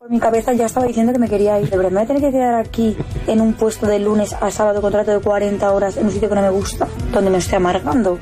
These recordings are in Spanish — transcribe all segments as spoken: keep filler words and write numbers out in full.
Por mi cabeza ya estaba diciendo que me quería ir. De verdad, me voy a tener que quedar aquí en un puesto de lunes a sábado, contrato de cuarenta horas, en un sitio que no me gusta, donde me estoy amargando.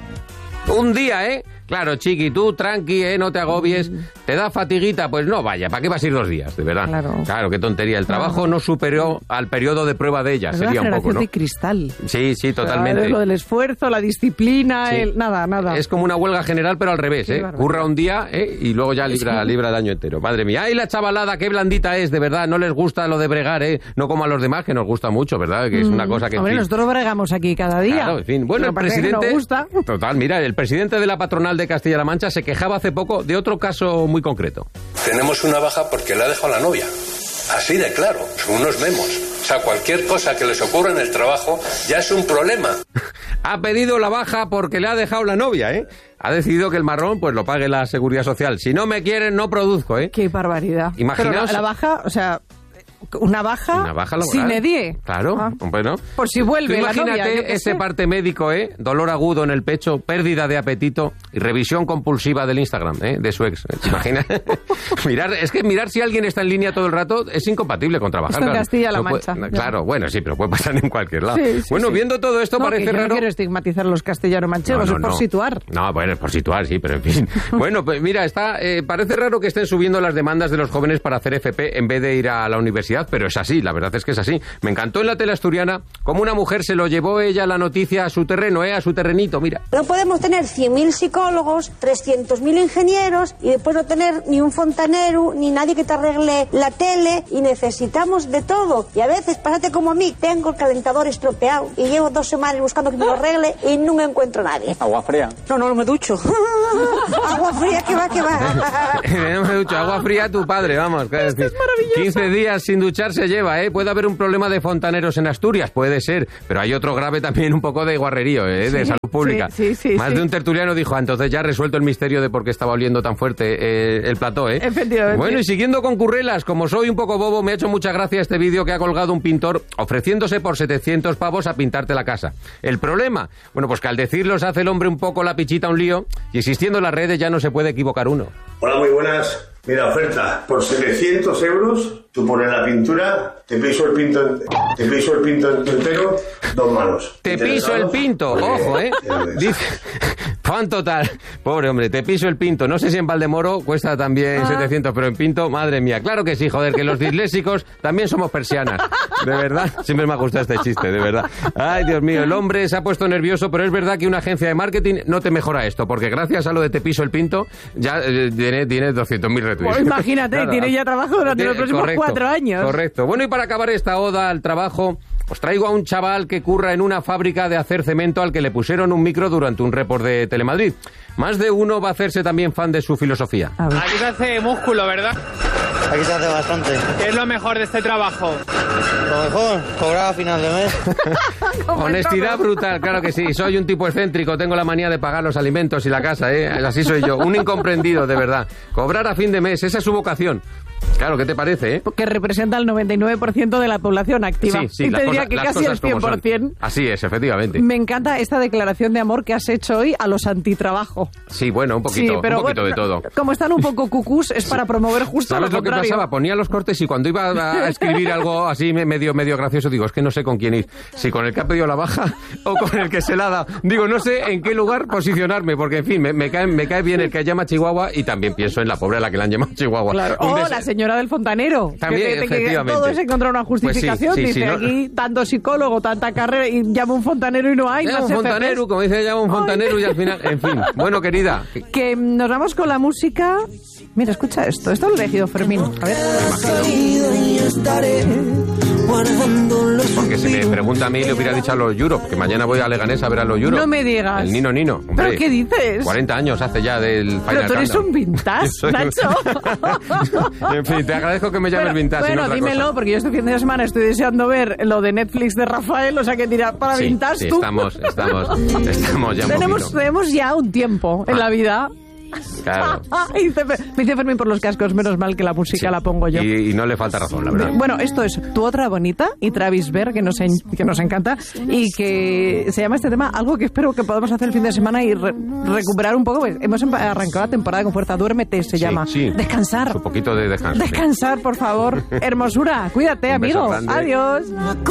Un día, ¿eh? Claro, chiqui, tú tranqui, ¿eh? No te agobies. ¿Te da fatiguita? Pues no, vaya, ¿para qué vas a ir dos días, de verdad? Claro. Claro, qué tontería. El trabajo claro. no superó al periodo de prueba de ella, es sería un poco, ¿no? de cristal. Sí, sí, totalmente. O sea, lo del esfuerzo, la disciplina, sí. el... nada, nada. Es como una huelga general, pero al revés, qué ¿eh? Barbaridad. Curra un día, ¿eh? Y luego ya libra, libra el año entero. Madre mía. ¡Ay, la chavalada, qué blandita es, de verdad! No les gusta lo de bregar, ¿eh? No como a los demás, que nos gusta mucho, ¿verdad? Que es una cosa que... Hombre, en fin, nosotros bregamos aquí cada día. Claro, en fin. Bueno, el presidente... Nos gusta. Total, mira, el presidente de la patronal de Castilla-La Mancha se quejaba hace poco de otro caso muy concreto. Tenemos una baja porque le ha dejado la novia. Así de claro, son unos memos. O sea, cualquier cosa que les ocurra en el trabajo ya es un problema. Ha pedido la baja porque le ha dejado la novia, ¿eh? Ha decidido que el marrón pues lo pague la Seguridad Social. Si no me quieren, no produzco, ¿eh? Qué barbaridad. Imaginaos... Pero la, la baja, o sea... Una baja, Una baja laboral. Sin edie. Claro, ah. bueno. Por si vuelve la novia. Imagínate ese sé. parte médico, ¿eh? Dolor agudo en el pecho, pérdida de apetito y revisión compulsiva del Instagram, ¿eh? De su ex. ¿Te imaginas? mirar, es que mirar si alguien está en línea todo el rato es incompatible con trabajar. Esto en claro. Castilla-La no Mancha. Puede, claro, bueno, sí, pero puede pasar en cualquier lado. Sí, sí, bueno, sí. viendo todo esto no, parece que yo raro... no quiero estigmatizar a los castellano-manchegos, no, no, es por no. situar. No, bueno, es por situar, sí, pero en fin. Bueno, pues mira, está, eh, parece raro que estén subiendo las demandas de los jóvenes para hacer F P en vez de ir a la universidad, pero es así, la verdad es que es así. Me encantó en la tele asturiana cómo una mujer se lo llevó ella la noticia a su terreno, ¿eh? A su terrenito, mira. No podemos tener cien mil psicólogos, trescientos mil ingenieros y después no tener ni un fontanero, ni nadie que te arregle la tele y necesitamos de todo. Y a veces, pásate como a mí, tengo el calentador estropeado y llevo dos semanas buscando que me lo arregle y no encuentro a nadie. ¿Agua fría? No, no, no me ducho. Agua fría, que va, que va. No me ducho, agua fría tu padre, vamos. Esto es maravilloso. quince días sin ducharse lleva, ¿eh? Puede haber un problema de fontaneros en Asturias, puede ser, pero hay otro grave también un poco de guarrerío, ¿eh? De sí, salud pública. Sí, sí, sí, Más sí. de un tertuliano dijo, ah, entonces ya resuelto el misterio de por qué estaba oliendo tan fuerte eh, el plató, ¿eh? Efectivamente. Bueno, y siguiendo con currelas, como soy un poco bobo, me ha hecho mucha gracia este vídeo que ha colgado un pintor ofreciéndose por setecientos pavos a pintarte la casa. ¿El problema? Bueno, pues que al decirlo se hace el hombre un poco la pichita un lío y existiendo en las redes ya no se puede equivocar uno. Hola, muy buenas. Mira, oferta. Por setecientos euros, tú pones la pintura, te piso el pinto, te piso el pinto entero, dos manos. Te piso el pinto, ojo, ¿eh? Dice... Fan total. Pobre hombre, te piso el pinto. No sé si en Valdemoro cuesta también ah. setecientos, pero en Pinto, madre mía. Claro que sí, joder, que los disléxicos también somos persianas. De verdad, siempre me ha gustado este chiste, de verdad. Ay, Dios mío, el hombre se ha puesto nervioso, pero es verdad que una agencia de marketing no te mejora esto, porque gracias a lo de te piso el pinto, ya eh, tiene, tiene doscientos mil retweets. Pues imagínate, claro, tiene ya trabajo durante tiene, los próximos correcto, cuatro años. Correcto. Bueno, y para acabar esta oda al trabajo... Os traigo a un chaval que curra en una fábrica de hacer cemento al que le pusieron un micro durante un report de Telemadrid. Más de uno va a hacerse también fan de su filosofía. Aquí se hace músculo, ¿verdad? Aquí se hace bastante. ¿Qué es lo mejor de este trabajo? Lo mejor, cobrar a final de mes. Honestidad brutal, claro que sí. Soy un tipo excéntrico, tengo la manía de pagar los alimentos y la casa, ¿eh? Así soy yo, un incomprendido, de verdad. Cobrar a fin de mes, esa es su vocación. Claro, ¿qué te parece, eh? Que representa el noventa y nueve por ciento de la población activa. Sí, sí, y las te diría cosas, que las casi el cosas como cien por ciento. son. Así es, efectivamente. Me encanta esta declaración de amor que has hecho hoy a los antitrabajo. Sí, bueno, un poquito, sí, pero un poquito bueno, de todo. Como están un poco cucús, es para promover justo ¿Sabes lo lo que contrario? pasaba? Ponía los cortes y cuando iba a escribir algo así medio medio gracioso, digo, es que no sé con quién ir. Si con el que ha pedido la baja o con el que se la ha dado. Digo, no sé en qué lugar posicionarme, porque, en fin, me, me, cae, me cae bien el que llama Chihuahua y también pienso en la pobre a la que le han llamado Chihuahua. Claro. O des... la señora del fontanero. También, que, que, efectivamente. Todo es encontrar una justificación. Pues sí, sí, dice, sí, aquí no... tanto psicólogo, tanta carrera, y llama un fontanero y no hay. Llama no un fontanero, como dice, llama un fontanero y al final, en fin. Bueno, querida. Que nos vamos con la música. Mira, escucha esto. Esto lo ha elegido Fermín. A ver. Porque si me pregunta a mí, le hubiera dicho a los Europe, que mañana voy a Leganés a ver a los Europe. No me digas. El Nino Nino. Hombre, ¿pero qué dices? cuarenta años hace ya del Final Pero tú eres Countdown. un vintage, Soy... Nacho. En fin, te agradezco que me llames bueno, vintage. Bueno, no otra dímelo, cosa. porque yo este fin de semana estoy deseando ver lo de Netflix de Rafael, o sea que dirá, para sí, vintage sí, tú. estamos, estamos, estamos ya un tenemos, poquito. tenemos ya un tiempo en ah. la vida Claro. Y dice, me dice Fermín por los cascos, menos mal que la música Sí. la pongo yo. Y, y no le falta razón, la verdad. Bueno, esto es Tu Otra Bonita y Travis Berg, que nos, en- que nos encanta, y que se llama este tema algo que espero que podamos hacer el fin de semana y re- recuperar un poco. Pues hemos empa- arrancado la temporada con fuerza. Duérmete, se Sí, llama. sí. Descansar. Un poquito de descanso. sí. Descansar, por favor. Hermosura. Cuídate, Un beso amigo. grande. Adiós.